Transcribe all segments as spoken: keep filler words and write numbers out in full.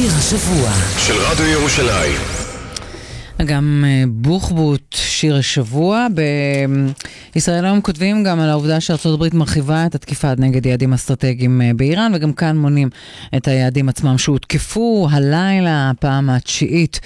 שיר השבוע של רדיו ירושלים. גם בוחבוט, שיר השבוע. בישראל היום כותבים גם על העובדה שארצות הברית מרחיבה את התקיפה נגד יעדים אסטרטגיים באיראן, וגם כאן מונים את היעדים עצמם שהותקפו הלילה, הפעם התשיעית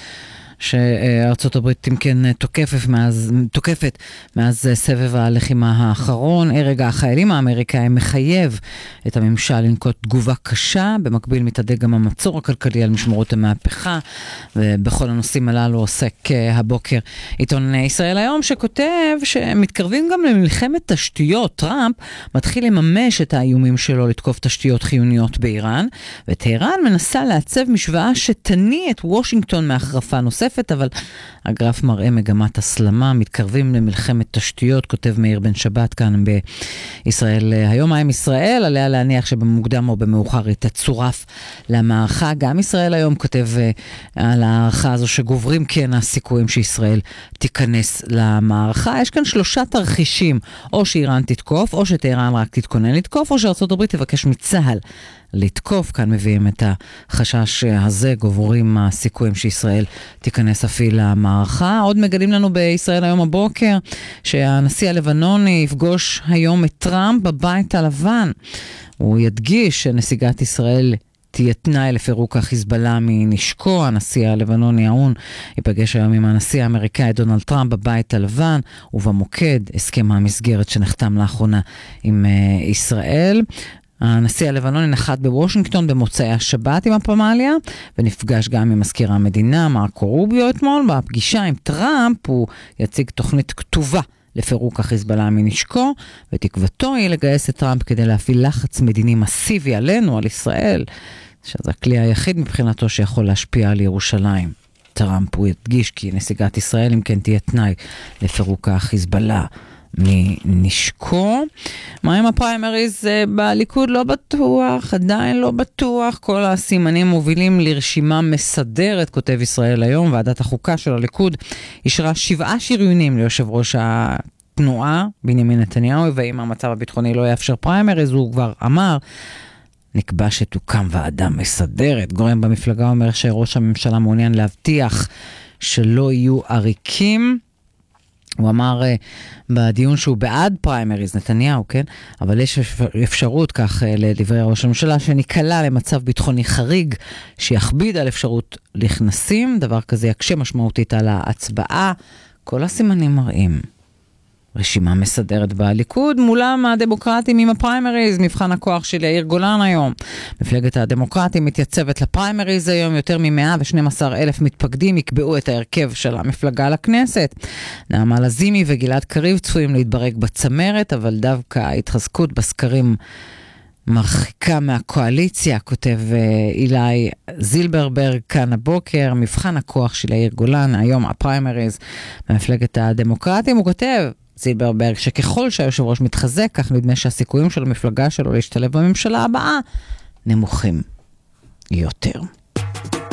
שארצות הברית תמכן תוקפת מאז, תוקפת מאז סבב הלחימה האחרון. הרג החיילים האמריקאים מחייב את הממשל לנקוט תגובה קשה, במקביל מתעדג גם המצור הכלכלי על משמרות המהפכה, ובכל הנושאים הללו עוסק הבוקר עיתון ישראל היום, שכותב שמתקרבים גם למלחמת תשתיות. טראמפ מתחיל לממש את האיומים שלו לתקוף תשתיות חיוניות באיראן, וטהרן מנסה לעצב משוואה שתניע את וושינגטון מהחרפה נוספת, אבל הגרף מראה מגמת הסלמה. מתקרבים למלחמת תשתיות, כותב מאיר בן שבת כאן בישראל היום. היום ישראל עליה להניח שבמוקדם או במאוחר היא תצורף למערכה. גם ישראל היום כותב על הערכה הזו שגוברים כן הסיכויים שישראל תיכנס למערכה. יש כאן שלושה תרחישים: או שאיראן תתקוף, או שטהרן רק תתכונן לתקוף, או שארצות הברית תבקש מצה"ל לתקוף. כאן מביאים את החשש הזה, גוברים הסיכויים שישראל תיכנס אפילו למערכה. עוד מגלים לנו בישראל היום הבוקר שהנשיא הלבנוני יפגוש היום את טראמפ בבית הלבן. הוא ידגיש שנסיגת ישראל תהיה תנאי לפירוק החיזבאללה מנשקו. הנשיא הלבנוני האון ייפגש היום עם הנשיא האמריקאי דונלד טראמפ בבית הלבן, ובמוקד הסכם המסגרת שנחתם לאחרונה עם ישראל. הנשיא הלבנוני נחת בוושינגטון במוצאי השבת עם הפמליה, ונפגש גם עם מזכיר המדינה מרקו רוביו אתמול. בפגישה עם טראמפ הוא יציג תוכנית כתובה לפירוק החיזבאללה מנשקו, ותקוותו היא לגייס את טראמפ כדי להפעיל לחץ מדיני מסיבי עלינו, על ישראל, שזה הכלי היחיד מבחינתו שיכול להשפיע על ירושלים. טראמפ הוא ידגיש כי נסיגת ישראל אם כן תהיה תנאי לפירוק החיזבאללה מנשקו. מה עם הפריימריז בליכוד? לא בטוח, עדיין לא בטוח. כל הסימנים מובילים לרשימה מסדרת, כותב ישראל היום. ועדת החוקה של הליכוד אישרה שבעה שריונים ליושב ראש התנועה בנימין נתניהו, ואם המצב הביטחוני לא יאפשר פריימריז, הוא כבר אמר נקבע שתוקם ועדה מסדרת. גורם במפלגה אומר שראש הממשלה מעוניין להבטיח שלא יהיו עריקים. הוא אמר uh, בדיון שהוא בעד פריימריז, נתניהו, כן? אבל יש אפשרות, כך uh, לדברי ראש הממשלה, שניקלה למצב ביטחוני חריג שיכביד על אפשרות לכנסים. דבר כזה יקשה משמעותית על ההצבעה. כל הסימנים מראים רשימה מסדרת בליכוד, מולם הדמוקרטים עם הפריימריז. מבחן הכוח של יאיר גולן היום. מפלגת הדמוקרטים מתייצבת לפריימריז היום. יותר מ-מאה ושנים עשר אלף מתפקדים יקבעו את ההרכב של המפלגה לכנסת. נעמה לזימי וגלעד קריב צפויים להתברג בצמרת, אבל דווקא ההתחזקות בסקרים מרחיקה מהקואליציה, כותב אילי זילברברג כאן הבוקר. מבחן הכוח של יאיר גולן היום, הפריימריז במפלגת הדמוקרטים. הוא כותב זילברברג שככל שהיושב ראש מתחזק, כך נדמה שהסיכויים של המפלגה שלו להשתלב בממשלה הבאה נמוכים יותר.